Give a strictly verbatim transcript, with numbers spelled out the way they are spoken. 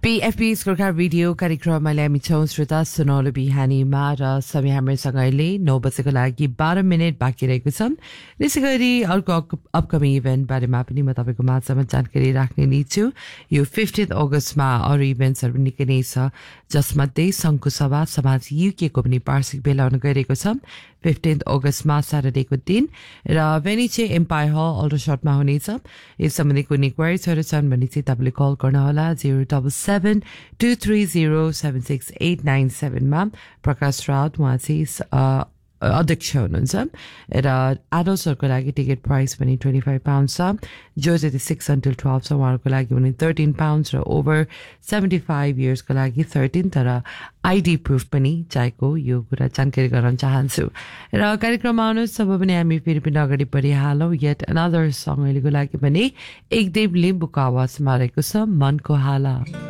बीएफबी's Gorkha radio कार्यक्रममा ल्यामी छौं श्रोता सुनौलो बिहानीमा र समय हामीसँग अहिले नौ बजेको लागि बाह्र मिनट बाँकी रहेको छ। त्यसै गरी अर्को अपकमिङ इभेन्ट बारेमा पनि म तपाईँको माझमा जानकारी राख्ने नै छु। यो फिफ्टिन्थ अगस्तमा अरू इभेन्ट्सहरू पनि निकै नै छ, जसमध्ये सङ्घुसभा समाज युके को पनि वार्षिक भेला हुन गइरहेको छ फिफ्टिन्थ अगस्तमा स्याटरडेको दिन र भेन्यू चाहिँ एम्पायर हल अल्ट्रासटमा हुनेछ। यस सम्बन्धी कुनै क्वेरिजहरू छन् भने चाहिँ तपाईँले कल गर्नुहोला zero double seven two three zero seven six at nine सेभेनमा। प्रकाश राउत उहाँ चाहिँ अध्यक्ष हुनुहुन्छ र एडल्ट्सहरूको लागि टिकट प्राइस पनि ट्वेन्टी फाइभ पाउन्ड छ, जो चाहिँ सिक्स अन्टिल टुवेल्भ छ उहाँहरूको लागि भने थर्टिन पाउन्ड्स र ओभर सेभेन्टी फाइभ इयर्सको लागि थर्टिन, तर आइडी प्रुफ पनि चाहिएको, यो कुरा जानकारी गराउन चाहन्छु। र कार्यक्रममा आउनुहोस्, अब पनि हामी फेरि पनि अगाडि बढिहालौँ। येट अनदर सङ अहिलेको लागि पनि एकदेव लिम्बूको आवाजमा रहेको छ मनको हाला।